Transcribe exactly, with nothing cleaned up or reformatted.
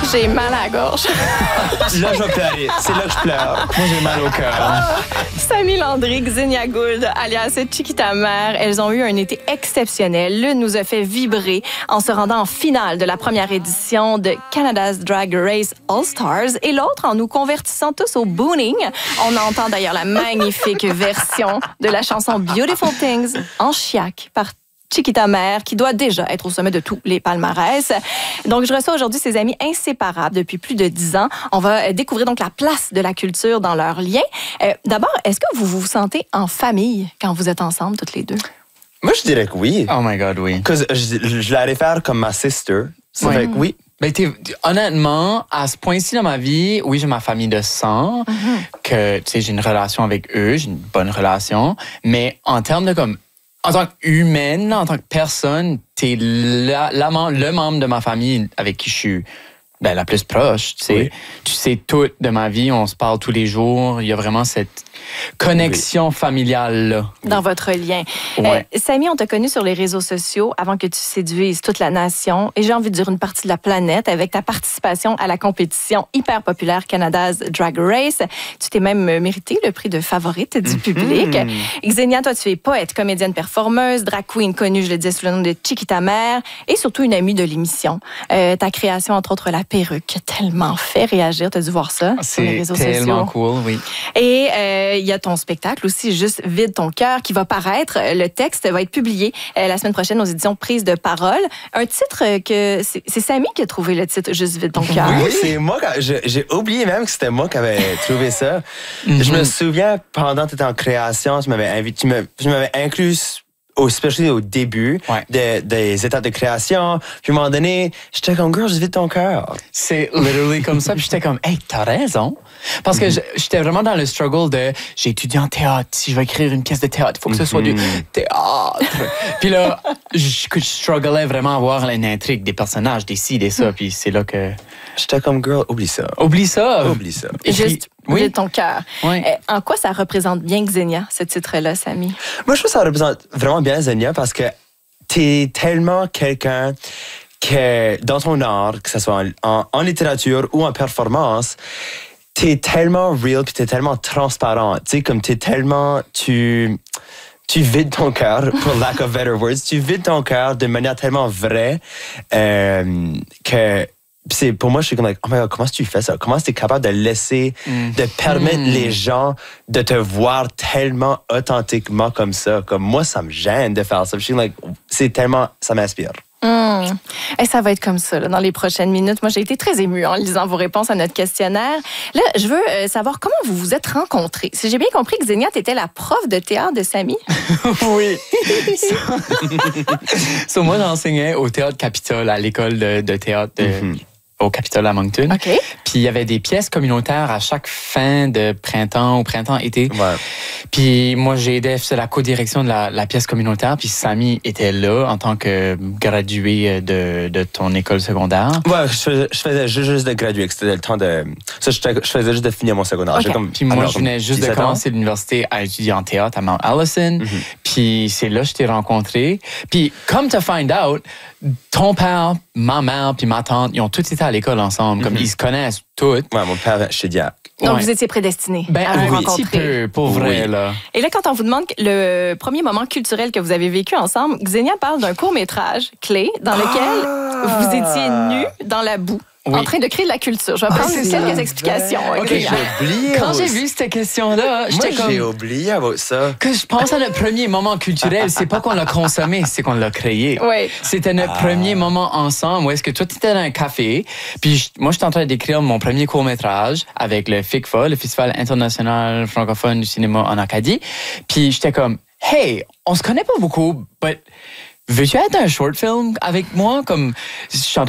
j'ai mal à la gorge. Là, je vais pleurer. C'est là que je pleure. Moi, j'ai mal au cœur. Samy Landry, Xenia Gould, alias Chiquita Mère, elles ont eu un été exceptionnel. L'une nous a fait vibrer en se rendant en finale de la première édition de Canada's Drag Race All-Stars et l'autre en nous convertissant tous au booning. On entend d'ailleurs la magnifique version de la chanson Beautiful Things en chiac par Chiquita Mère, qui doit déjà être au sommet de tous les palmarès. Donc, je reçois aujourd'hui ses amis inséparables depuis plus de dix ans. On va découvrir donc la place de la culture dans leurs liens. Euh, d'abord, est-ce que vous vous sentez en famille quand vous êtes ensemble, toutes les deux? Moi, je dirais que oui. Oh my God, oui. Parce que je, je la réfère comme ma sister. Ça Oui. fait que oui. Ben, t'es- honnêtement, à ce point-ci dans ma vie, oui, j'ai ma famille de sang, mm-hmm. que, tu sais, j'ai une relation avec eux, j'ai une bonne relation, mais en termes de comme, en tant qu'humaine, en tant que personne, t'es la, la, mem- le membre de ma famille avec qui je suis ben, la plus proche, tu sais. Oui. Tu sais tout de ma vie, on se parle tous les jours, il y a vraiment cette connexion oui. familiale-là. Dans votre lien. Ouais. Euh, Samy, on t'a connu sur les réseaux sociaux avant que tu séduises toute la nation et j'ai envie de dire une partie de la planète avec ta participation à la compétition hyper populaire Canada's Drag Race. Tu t'es même mérité le prix de favorite du mm-hmm. public. Xenia, toi, tu es poète, comédienne performeuse, drag queen connue, je le disais, sous le nom de Chiquita Mère et surtout une amie de l'émission. Euh, ta création, entre autres, la perruque, a tellement fait réagir. Tu as dû voir ça sur les réseaux sociaux. C'est tellement cool, oui. Et euh, il y a ton spectacle aussi, Juste vide ton cœur, qui va paraître. Le texte va être publié euh, la semaine prochaine aux éditions Prise de parole. Un titre que... C'est, c'est Samy qui a trouvé le titre Juste vide ton cœur. Oui, c'est moi. J'ai, j'ai oublié même que c'était moi qui avais trouvé ça. Mm-hmm. Je me souviens, pendant que tu étais en création, tu m'avais invité, tu me, tu m'avais inclus... Au, especially au début ouais. de, des étapes de création. Puis à un moment donné, j'étais comme, girl, juste vide ton cœur. C'est literally comme ça. Puis j'étais comme, hey, t'as raison. Parce que mm-hmm. j'étais vraiment dans le struggle de, j'ai étudié en théâtre. Si je vais écrire une pièce de théâtre, il faut que ce soit mm-hmm. du théâtre. Puis là, je, je strugglais vraiment à voir une intrigue, des personnages, des ci, des ça. Puis c'est là que... J'étais comme, girl, oublie ça. Oublie ça. Oublie ça. Et juste oui. vide ton cœur. Oui. Euh, en quoi ça représente bien Xenia, ce titre-là, Samy? Moi, je trouve que ça représente vraiment bien Xenia parce que t'es tellement quelqu'un que dans ton art, que ce soit en, en, en littérature ou en performance, t'es tellement real puis t'es tellement transparent. Tu sais, comme t'es tellement... tu Tu vides ton cœur, pour lack of better words, tu vides ton cœur de manière tellement vraie euh, que... C'est, pour moi, je suis comme, like, oh my God, comment est-ce que tu fais ça? Comment est-ce que tu es capable de laisser, mm. de permettre mm. les gens de te voir tellement authentiquement comme ça? Comme moi, ça me gêne de faire ça. Je suis like, c'est tellement, ça m'inspire. Mm. Et ça va être comme ça là, dans les prochaines minutes. Moi, j'ai été très émue en lisant vos réponses à notre questionnaire. Là, je veux euh, savoir comment vous vous êtes rencontrés. Si j'ai bien compris que Xenia, t'étais la prof de théâtre de Samy. Oui. so, moi, j'enseignais au Théâtre Capitole, à l'école de, de théâtre de... Mm-hmm. au Capitole à Moncton. Okay. Puis il y avait des pièces communautaires à chaque fin de printemps ou printemps-été. Ouais. Puis moi, j'ai aidé à la co-direction de la, la pièce communautaire. Puis Samy était là en tant que gradué de, de ton école secondaire. Ouais, je faisais, je faisais juste, juste de graduer. C'était le temps de... Ça, je, je faisais juste de finir mon secondaire. Okay. Comme, puis moi, alors, je venais juste de commencer ans. l'université à étudier en théâtre à Mount Allison. Mm-hmm. Puis c'est là que je t'ai rencontré. Puis comme to find out, ton père, ma mère puis ma tante, ils ont tous été à l'école ensemble. Comme mm-hmm. ils se connaissent tous. Ouais, mon père, chez Diac. Donc, ouais. vous étiez prédestinés ben, à oui, rencontrer. Un petit peu, pour vrai, oui. là. Et là, quand on vous demande le premier moment culturel que vous avez vécu ensemble, Xenia parle d'un court-métrage clé dans lequel ah! vous étiez nus dans la boue. Oui. En train de créer de la culture. Je vais prendre ah, quelques explications. Ok, j'ai oublié. Quand j'ai vu cette question-là, j'étais Moi, comme... j'ai oublié about ça. Que je pense à notre premier moment culturel, c'est pas qu'on l'a consommé, c'est qu'on l'a créé. Oui. C'était notre ah. premier moment ensemble où est-ce que toi, tu étais dans un café, puis je, moi, j'étais en train d'écrire mon premier court-métrage avec le F I C F A, le Festival international francophone du cinéma en Acadie. Puis j'étais comme, hey, on se connaît pas beaucoup, but veux-tu être un short film avec moi? Comme, je suis en